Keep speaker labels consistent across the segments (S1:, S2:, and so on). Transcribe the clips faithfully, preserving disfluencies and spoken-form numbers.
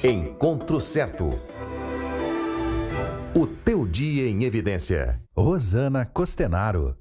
S1: Encontro Certo. O teu dia em evidência.
S2: Rosana Costenaro.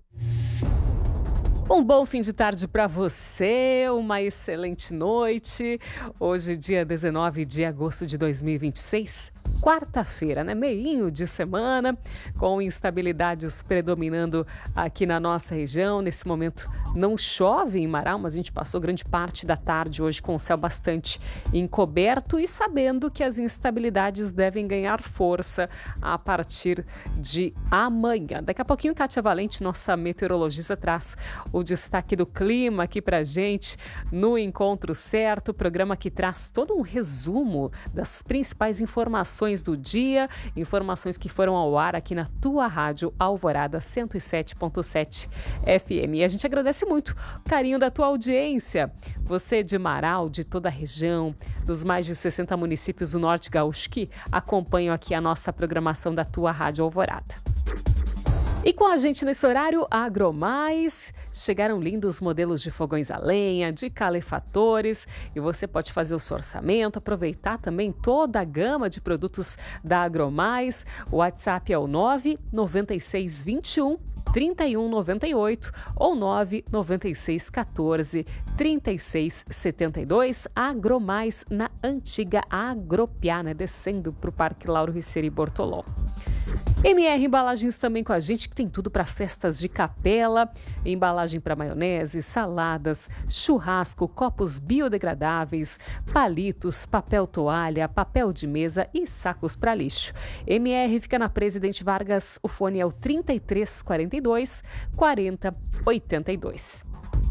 S3: Um bom fim de tarde para você, uma excelente noite. Hoje, dia dezenove de agosto de dois mil e vinte e seis, quarta-feira, né? Meinho de semana, com instabilidades predominando aqui na nossa região. Nesse momento não chove em Marau, mas a gente passou grande parte da tarde hoje com o céu bastante encoberto e sabendo que as instabilidades devem ganhar força a partir de amanhã. Daqui a pouquinho, Kátia Valente, nossa meteorologista, traz o destaque do clima aqui pra gente no Encontro Certo, programa que traz todo um resumo das principais informações do dia, informações que foram ao ar aqui na tua rádio Alvorada cento e sete ponto sete F M. E a gente agradece muito o carinho da tua audiência. Você de Marau, de toda a região, dos mais de sessenta municípios do Norte Gaúcho que acompanham aqui a nossa programação da tua rádio Alvorada. E com a gente nesse horário, a Agromais. Chegaram lindos modelos de fogões a lenha, de calefatores, e você pode fazer o seu orçamento, aproveitar também toda a gama de produtos da Agromais. O WhatsApp é o nove nove seis dois um, três um nove oito ou nove nove seis um quatro, três seis sete dois. Agromais na antiga Agropiá, né? Descendo para o Parque Lauro Riceri Bortolom. M R Embalagens também com a gente, que tem tudo para festas de capela, embalagem para maionese, saladas, churrasco, copos biodegradáveis, palitos, papel toalha, papel de mesa e sacos para lixo. M R fica na Presidente Vargas, o fone é o trinta e três quarenta e dois, quarenta oitenta e dois.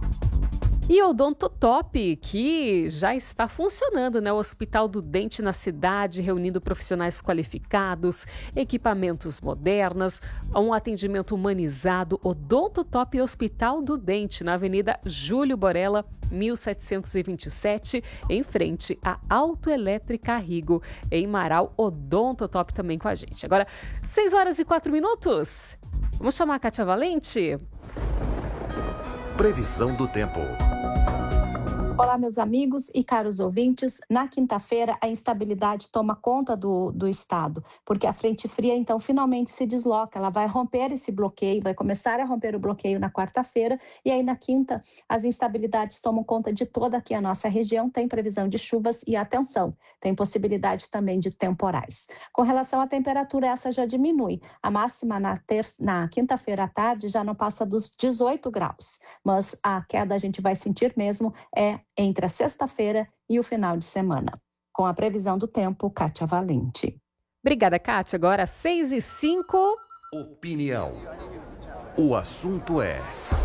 S3: E o Odontotop, que já está funcionando, né? O Hospital do Dente na cidade, reunindo profissionais qualificados, equipamentos modernos, um atendimento humanizado. Odontotop Hospital do Dente, na Avenida Júlio Borella, mil setecentos e vinte e sete, em frente à Autoelétrica Rigo, em Marau. Odontotop também com a gente. Agora, seis horas e quatro minutos. Vamos chamar a Kátia Valente?
S1: Previsão do tempo.
S4: Olá, meus amigos e caros ouvintes. Na quinta-feira, a instabilidade toma conta do, do estado, porque a frente fria, então, finalmente se desloca. Ela vai romper esse bloqueio, vai começar a romper o bloqueio na quarta-feira, e aí na quinta, as instabilidades tomam conta de toda aqui a nossa região. Tem previsão de chuvas e, atenção, tem possibilidade também de temporais. Com relação à temperatura, essa já diminui. A máxima na, terça, na quinta-feira à tarde já não passa dos dezoito graus, mas a queda a gente vai sentir mesmo é entre a sexta-feira e o final de semana. Com a previsão do tempo, Kátia Valente.
S3: Obrigada, Kátia. Agora seis e cinco.
S1: Opinião. O assunto é...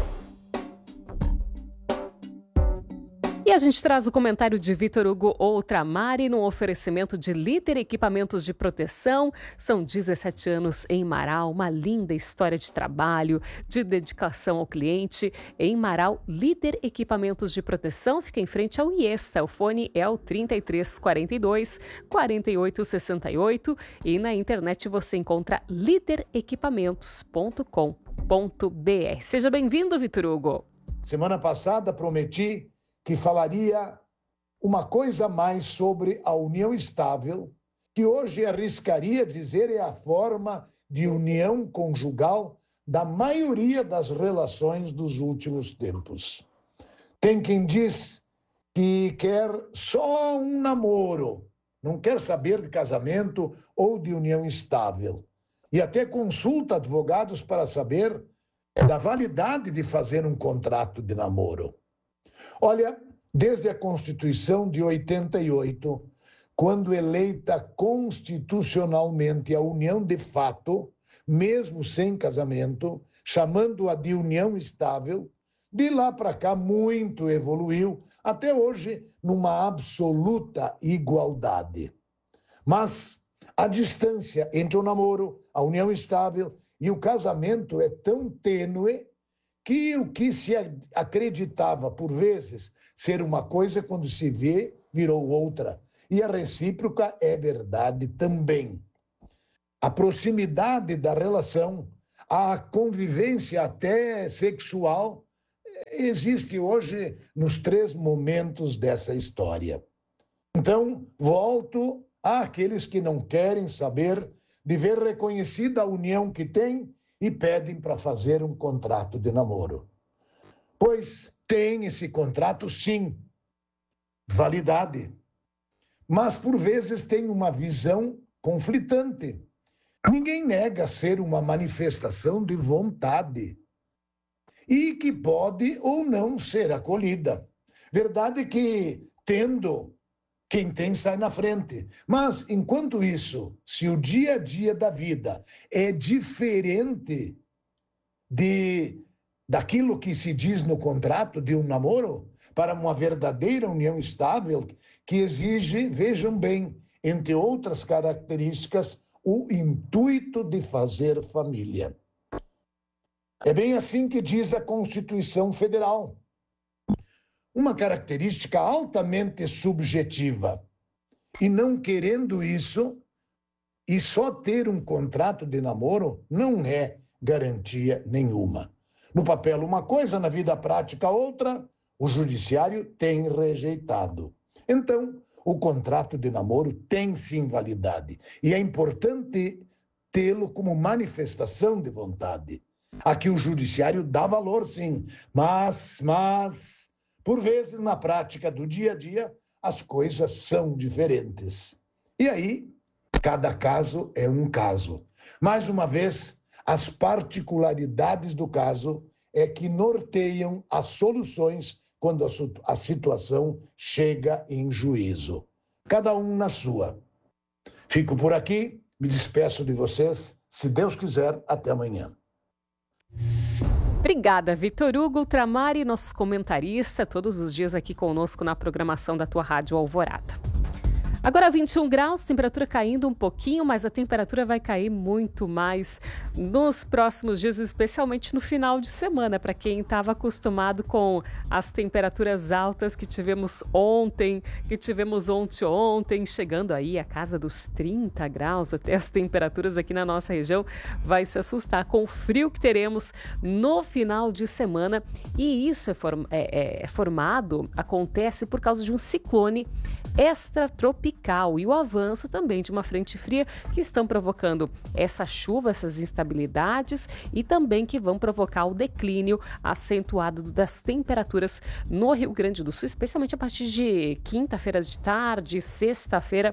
S3: E a gente traz o comentário de Vitor Hugo Outramari no oferecimento de Líder Equipamentos de Proteção. São dezessete anos em Marau, uma linda história de trabalho, de dedicação ao cliente. Em Marau, Líder Equipamentos de Proteção fica em frente ao Iesta. O fone é o trinta e três quarenta e dois, quarenta e oito sessenta e oito e na internet você encontra líder equipamentos ponto com ponto b r. Seja bem-vindo, Vitor Hugo.
S5: Semana passada prometi que falaria uma coisa a mais sobre a união estável, que hoje arriscaria dizer é a forma de união conjugal da maioria das relações dos últimos tempos. Tem quem diz que quer só um namoro, não quer saber de casamento ou de união estável, e até consulta advogados para saber da validade de fazer um contrato de namoro. Olha, desde a Constituição de oitenta e oito, quando eleita constitucionalmente a união de fato, mesmo sem casamento, chamando-a de união estável, de lá para cá muito evoluiu, até hoje numa absoluta igualdade. Mas a distância entre o namoro, a união estável e o casamento é tão tênue que o que se acreditava, por vezes, ser uma coisa, quando se vê, virou outra. E a recíproca é verdade também. A proximidade da relação, a convivência até sexual, existe hoje nos três momentos dessa história. Então, volto a há aqueles que não querem saber de ver reconhecida a união que têm e pedem para fazer um contrato de namoro. Pois tem esse contrato, sim, validade. Mas, por vezes, tem uma visão conflitante. Ninguém nega ser uma manifestação de vontade e que pode ou não ser acolhida. Verdade que, tendo, quem tem sai na frente. Mas, enquanto isso, se o dia a dia da vida é diferente de, daquilo que se diz no contrato de um namoro, para uma verdadeira união estável, que exige, vejam bem, entre outras características, o intuito de fazer família. É bem assim que diz a Constituição Federal. Uma característica altamente subjetiva. E não querendo isso, e só ter um contrato de namoro não é garantia nenhuma. No papel uma coisa, na vida prática outra, o judiciário tem rejeitado. Então, o contrato de namoro tem sim validade. E é importante tê-lo como manifestação de vontade. Aqui o judiciário dá valor, sim, mas, mas, por vezes, na prática do dia a dia, as coisas são diferentes. E aí, cada caso é um caso. Mais uma vez, as particularidades do caso é que norteiam as soluções quando a, a situação chega em juízo. Cada um na sua. Fico por aqui, me despeço de vocês. Se Deus quiser, até amanhã.
S3: Obrigada, Vitor Hugo Ultramari, nosso comentarista, todos os dias aqui conosco na programação da tua Rádio Alvorada. Agora vinte e um graus, temperatura caindo um pouquinho, mas a temperatura vai cair muito mais nos próximos dias, especialmente no final de semana, para quem estava acostumado com as temperaturas altas que tivemos ontem, que tivemos ontem ontem, chegando aí a casa dos trinta graus, até as temperaturas aqui na nossa região, vai se assustar com o frio que teremos no final de semana. E isso é, form- é, é formado, acontece por causa de um ciclone extratropical e o avanço também de uma frente fria que estão provocando essa chuva, essas instabilidades e também que vão provocar o declínio acentuado das temperaturas no Rio Grande do Sul, especialmente a partir de quinta-feira de tarde, sexta-feira.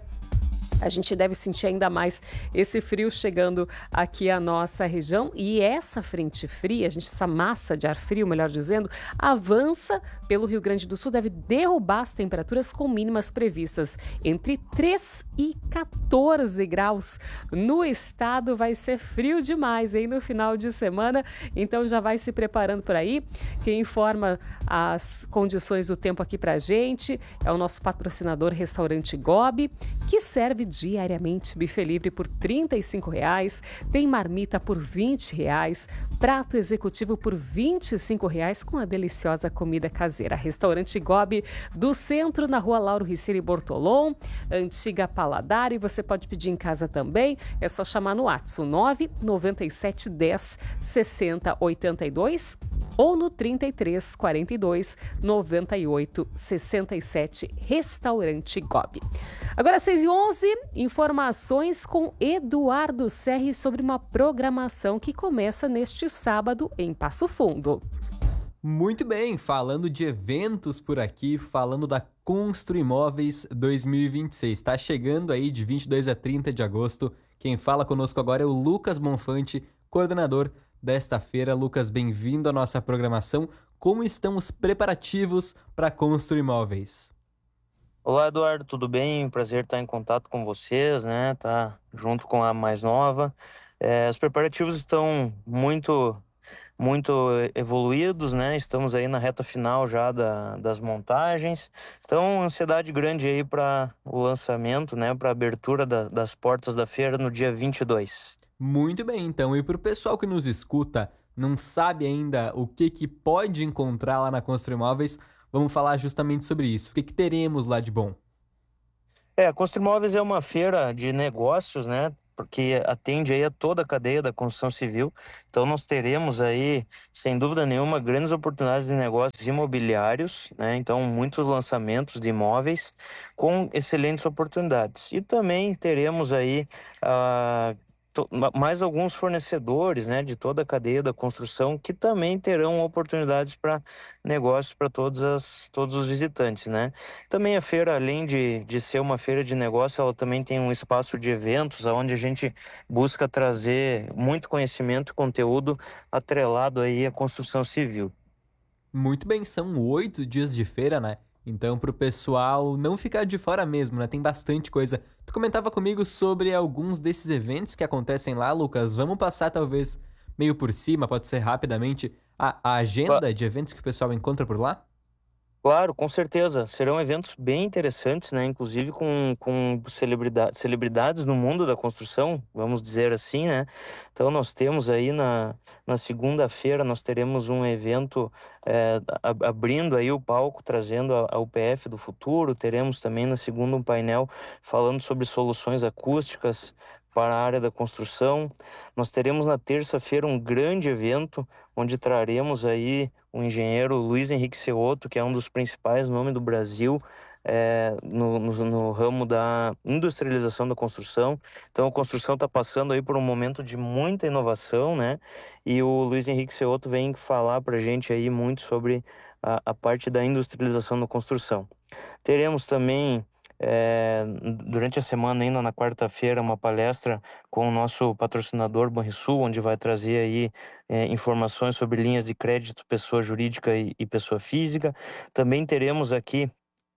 S3: A gente deve sentir ainda mais esse frio chegando aqui à nossa região e essa frente fria, a gente, essa massa de ar frio, melhor dizendo, avança pelo Rio Grande do Sul, deve derrubar as temperaturas com mínimas previstas entre três e quatorze graus. No estado vai ser frio demais, hein, no final de semana, então já vai se preparando por aí. Quem informa as condições do tempo aqui pra gente é o nosso patrocinador Restaurante Gobi, que serve diariamente buffet livre por trinta e cinco reais, tem marmita por vinte reais, prato executivo por vinte e cinco reais com a deliciosa comida caseira. Restaurante Gobi do centro, na rua Lauro Riccieri Bortolom, antiga Paladar, e você pode pedir em casa também, é só chamar no WhatsApp nove nove sete um zero sessenta oitenta e dois ou no trinta e três quarenta e dois noventa e oito sessenta e sete, Restaurante Gobi. Agora seis e onze, informações com Eduardo Serri sobre uma programação que começa neste sábado em Passo Fundo.
S6: Muito bem, falando de eventos por aqui, falando da Constru Imóveis dois mil e vinte e seis. Está chegando aí de vinte e dois a trinta de agosto. Quem fala conosco agora é o Lucas Bonfante, coordenador desta feira. Lucas, bem-vindo à nossa programação. Como estão os preparativos para a Constru Imóveis?
S7: Olá, Eduardo, tudo bem? Prazer estar em contato com vocês, né? Tá junto com a mais nova. É, os preparativos estão muito, muito evoluídos, né? Estamos aí na reta final já da, das montagens. Então, ansiedade grande aí para o lançamento, né? Para a abertura da, das portas da feira no dia vinte e dois.
S6: Muito bem, então. E para o pessoal que nos escuta, não sabe ainda o que, que pode encontrar lá na Constru Imóveis, vamos falar justamente sobre isso. O que, que teremos lá de bom?
S7: É, a Constru Imóveis é uma feira de negócios, né? porque atende aí a toda a cadeia da construção civil. Então nós teremos aí, sem dúvida nenhuma, grandes oportunidades de negócios imobiliários, né? Então muitos lançamentos de imóveis com excelentes oportunidades. E também teremos aí ah, to- ma- mais alguns fornecedores, né, de toda a cadeia da construção que também terão oportunidades para negócios para todas as, todos os visitantes, né? Também a feira, além de, de ser uma feira de negócio, ela também tem um espaço de eventos, onde a gente busca trazer muito conhecimento e conteúdo atrelado aí à construção civil.
S6: Muito bem, são oito dias de feira, né? Então, pro pessoal não ficar de fora mesmo, né? Tem bastante coisa. Tu comentava comigo sobre alguns desses eventos que acontecem lá, Lucas. Vamos passar, talvez, meio por cima, pode ser rapidamente, a, a agenda de eventos que o pessoal encontra por lá?
S7: Claro, com certeza. Serão eventos bem interessantes, né? Inclusive com, com celebridade, celebridades no mundo da construção, vamos dizer assim, né? Então nós temos aí na, na segunda-feira, nós teremos um evento é, a- abrindo aí o palco, trazendo a, a U P F do futuro. Teremos também na segunda um painel falando sobre soluções acústicas para a área da construção. Nós teremos na terça-feira um grande evento, onde traremos aí o engenheiro Luiz Henrique Ceotto, que é um dos principais nomes do Brasil é, no, no, no ramo da industrialização da construção. Então a construção está passando aí por um momento de muita inovação, né? E o Luiz Henrique Ceotto vem falar para a gente aí muito sobre a, a parte da industrialização da construção. Teremos também é, durante a semana, ainda na quarta-feira, uma palestra com o nosso patrocinador Banrisul, onde vai trazer aí é, informações sobre linhas de crédito, pessoa jurídica e, e pessoa física. Também teremos aqui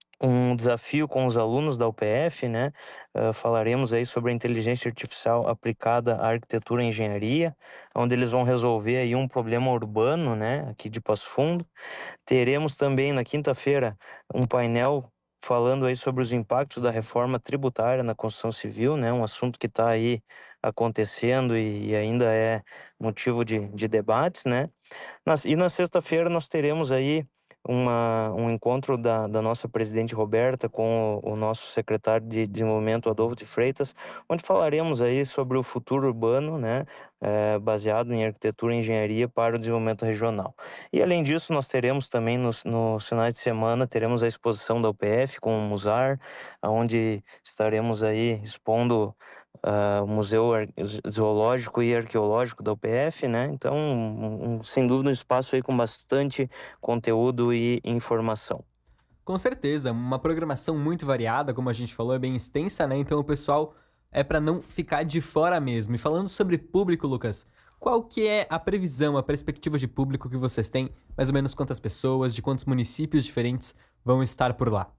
S7: um desafio com os alunos da U P F, né? Uh, falaremos aí sobre a inteligência artificial aplicada à arquitetura e engenharia, onde eles vão resolver aí um problema urbano, né? Aqui de Passo Fundo. Teremos também na quinta-feira um painel falando aí sobre os impactos da reforma tributária na construção civil, né? Um assunto que está aí acontecendo e, e ainda é motivo de, de debates, né? Nas, e na sexta-feira nós teremos aí uma, um encontro da, da nossa presidente Roberta com o, o nosso secretário de Desenvolvimento, Adolfo de Freitas, onde falaremos aí sobre o futuro urbano, né, é, baseado em arquitetura e engenharia para o desenvolvimento regional. E além disso, nós teremos também nos, nos finais de semana, teremos a exposição da U P F com o Musar, onde estaremos aí expondo Uh, o Museu Ar- Zoológico e Arqueológico da U P F, né? Então, um, um, sem dúvida, um espaço aí com bastante conteúdo e informação.
S6: Com certeza, uma programação muito variada, como a gente falou, é bem extensa, né? Então o pessoal é para não ficar de fora mesmo. E falando sobre público, Lucas, qual que é a previsão, a perspectiva de público que vocês têm? Mais ou menos quantas pessoas, de quantos municípios diferentes vão estar por lá?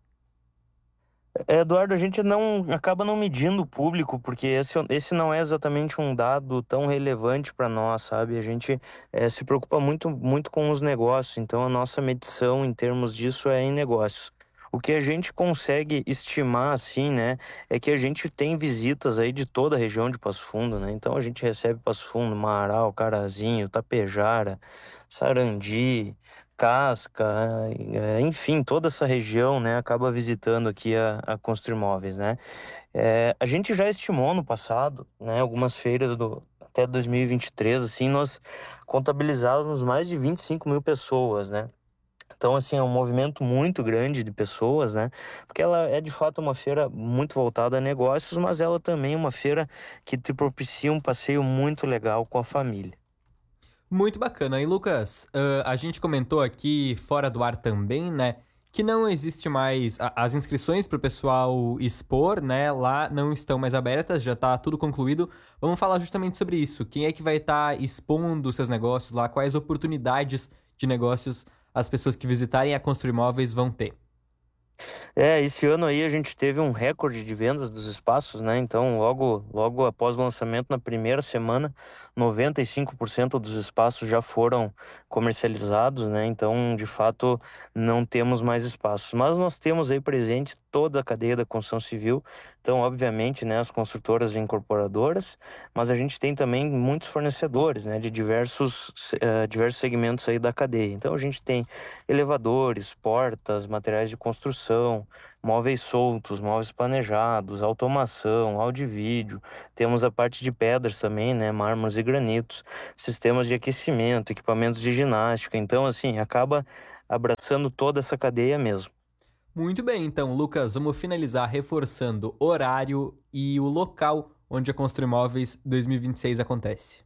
S7: Eduardo, a gente não acaba não medindo o público, porque esse, esse não é exatamente um dado tão relevante para nós, sabe? A gente eh, se preocupa muito, muito com os negócios, então a nossa medição em termos disso é em negócios. O que a gente consegue estimar, assim, né, é que a gente tem visitas aí de toda a região de Passo Fundo, né? Então a gente recebe Passo Fundo, Marau, Carazinho, Tapejara, Sarandi, Casca, eh, enfim, toda essa região, né, acaba visitando aqui a, a Construimóveis, né? Eh, a gente já estimou no passado, né, algumas feiras do até dois mil e vinte e três, assim, nós contabilizávamos mais de vinte e cinco mil pessoas, né? Então, assim, é um movimento muito grande de pessoas, né? Porque ela é, de fato, uma feira muito voltada a negócios, mas ela também é uma feira que te propicia um passeio muito legal com a família.
S6: Muito bacana. E Lucas, uh, a gente comentou aqui fora do ar também, né, que não existe mais a- as inscrições para o pessoal expor, né, lá não estão mais abertas, já está tudo concluído. Vamos falar justamente sobre isso. Quem é que vai estar tá expondo seus negócios lá? Quais oportunidades de negócios as pessoas que visitarem a Construimóveis vão ter?
S7: É, esse ano aí a gente teve um recorde de vendas dos espaços, né? Então, logo, logo após o lançamento, na primeira semana, noventa e cinco por cento dos espaços já foram comercializados, né? Então, de fato, não temos mais espaços. Mas nós temos aí presente toda a cadeia da construção civil. Então, obviamente, né, as construtoras e incorporadoras, mas a gente tem também muitos fornecedores, né, de diversos, uh, diversos segmentos aí da cadeia. Então, a gente tem elevadores, portas, materiais de construção, iluminação, móveis soltos, móveis planejados, automação, áudio e vídeo. Temos a parte de pedras também, né, mármores e granitos, sistemas de aquecimento, equipamentos de ginástica. Então, assim, acaba abraçando toda essa cadeia mesmo.
S6: Muito bem, então, Lucas, vamos finalizar reforçando o horário e o local onde a Construimóveis dois mil e vinte e seis acontece.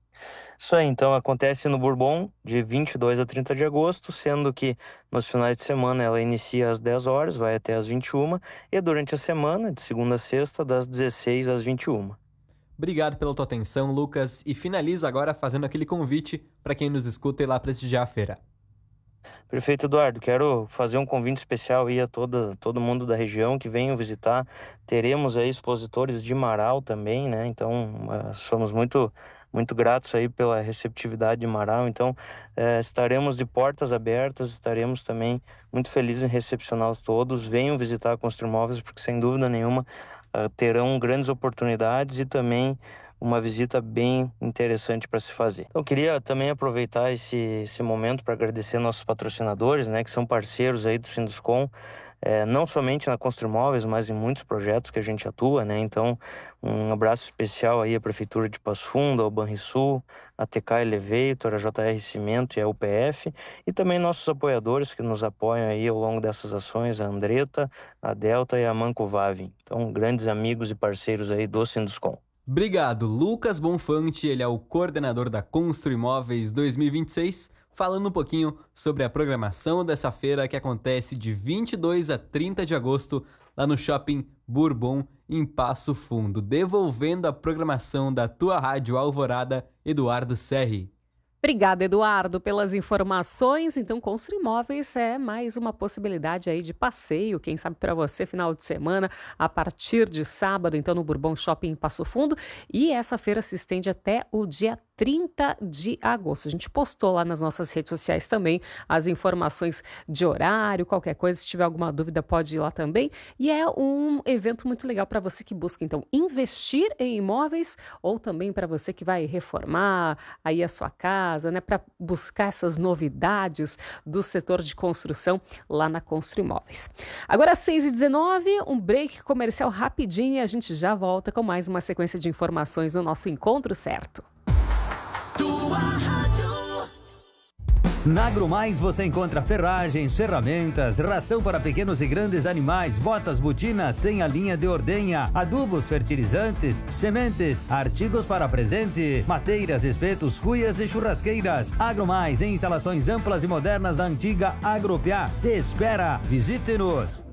S7: Isso aí, então, acontece no Bourbon, de vinte e dois a trinta de agosto, sendo que nos finais de semana ela inicia às dez horas, vai até às vinte e uma, e durante a semana, de segunda a sexta, das dezesseis às vinte e uma.
S6: Obrigado pela tua atenção, Lucas, e finaliza agora fazendo aquele convite para quem nos escuta ir lá prestigiar a feira.
S7: Perfeito, Eduardo. Quero fazer um convite especial aí a toda, todo mundo da região que venham visitar. Teremos aí expositores de Marau também, né? Então, uh, somos muito, muito gratos aí pela receptividade de Marau. Então, uh, estaremos de portas abertas, estaremos também muito felizes em recepcioná-los todos. Venham visitar a Construimóveis, porque sem dúvida nenhuma uh, terão grandes oportunidades e também uma visita bem interessante para se fazer. Eu queria também aproveitar esse, esse momento para agradecer nossos patrocinadores, né, que são parceiros aí do Sinduscom, é, não somente na Construimóveis, mas em muitos projetos que a gente atua, né? Então, um abraço especial aí à Prefeitura de Passo Fundo, ao Banrisul, a T K Elevator, a J R Cimento e a U P F, e também nossos apoiadores que nos apoiam aí ao longo dessas ações, a Andretta, a Delta e a Manco Vavin. Então, grandes amigos e parceiros aí do Sinduscom.
S6: Obrigado, Lucas Bonfante, ele é o coordenador da Construimóveis dois mil e vinte e seis, falando um pouquinho sobre a programação dessa feira que acontece de vinte e dois a trinta de agosto lá no Shopping Bourbon, em Passo Fundo. Devolvendo a programação da tua rádio Alvorada, Eduardo Serri.
S3: Obrigada, Eduardo, pelas informações. Então, Construimóveis é mais uma possibilidade aí de passeio, quem sabe para você, final de semana, a partir de sábado, então, no Bourbon Shopping em Passo Fundo. E essa feira se estende até o dia trinta de agosto. A gente postou lá nas nossas redes sociais também as informações de horário, qualquer coisa, se tiver alguma dúvida pode ir lá também. E é um evento muito legal para você que busca, então, investir em imóveis ou também para você que vai reformar aí a sua casa, né, para buscar essas novidades do setor de construção lá na Construimóveis. Agora, seis e dezenove, um break comercial rapidinho e a gente já volta com mais uma sequência de informações no nosso Encontro Certo.
S8: Tua rádio.
S2: Na AgroMais você encontra ferragens, ferramentas, ração para pequenos e grandes animais, botas, botinas, tem a linha de ordenha, adubos, fertilizantes, sementes, artigos para presente, mateiras, espetos, cuias e churrasqueiras. AgroMais em instalações amplas e modernas da antiga Agropiá. Te espera, visite-nos!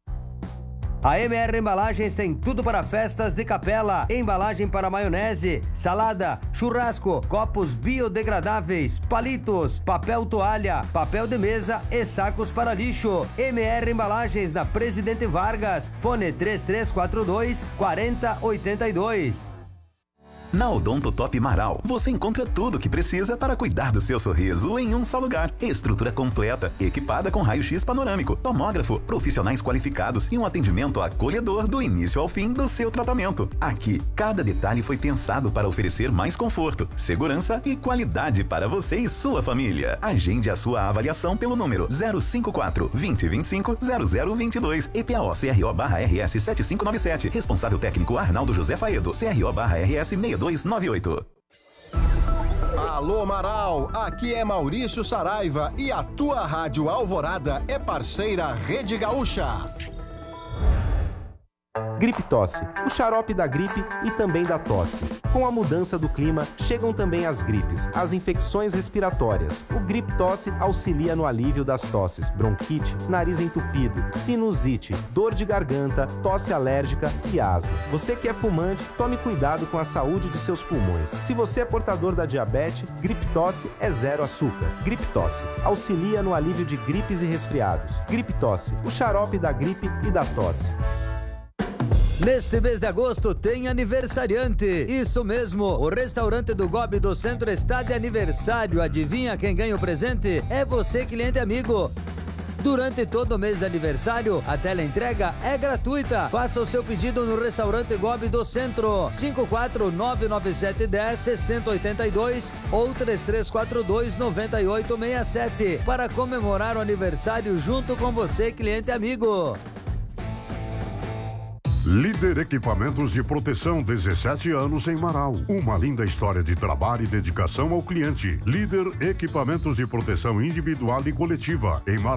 S2: A M R Embalagens tem tudo para festas de capela, embalagem para maionese, salada, churrasco, copos biodegradáveis, palitos, papel toalha, papel de mesa e sacos para lixo. M R Embalagens na Presidente Vargas, fone três três quatro dois, quatro zero oito dois.
S9: Na Odonto Top Marau, você encontra tudo o que precisa para cuidar do seu sorriso em um só lugar. Estrutura completa, equipada com raio-x panorâmico, tomógrafo, profissionais qualificados e um atendimento acolhedor do início ao fim do seu tratamento. Aqui, cada detalhe foi pensado para oferecer mais conforto, segurança e qualidade para você e sua família. Agende a sua avaliação pelo número zero cinco quatro, vinte, vinte e cinco, zero zero vinte e dois. E P A O C R O barra R S sete cinco nove sete. Responsável técnico Arnaldo José Faedo. C R O barra R S seis dois nove oito.
S10: Alô Marau, aqui é Maurício Saraiva e a tua rádio Alvorada é parceira Rede Gaúcha.
S11: Gripe Tosse, o xarope da gripe e também da tosse. Com a mudança do clima, chegam também as gripes, as infecções respiratórias. O Gripe Tosse auxilia no alívio das tosses, bronquite, nariz entupido, sinusite, dor de garganta, tosse alérgica e asma. Você que é fumante, tome cuidado com a saúde de seus pulmões. Se você é portador da diabetes, Gripe Tosse é zero açúcar. Gripe Tosse auxilia no alívio de gripes e resfriados. Gripe Tosse, o xarope da gripe e da tosse.
S2: Neste mês de agosto tem aniversariante. Isso mesmo, o restaurante do Gobi do Centro está de aniversário. Adivinha quem ganha o presente? É você, cliente amigo. Durante todo o mês de aniversário, a teleentrega é gratuita. Faça o seu pedido no restaurante Gobi do Centro, cinco quatro nove nove sete um zero seis oito dois ou três três quatro dois nove oito seis sete para comemorar o aniversário junto com você, cliente amigo.
S12: Líder Equipamentos de Proteção, dezessete anos em Marau. Uma linda história de trabalho e dedicação ao cliente. Líder Equipamentos de Proteção Individual e Coletiva em Marau.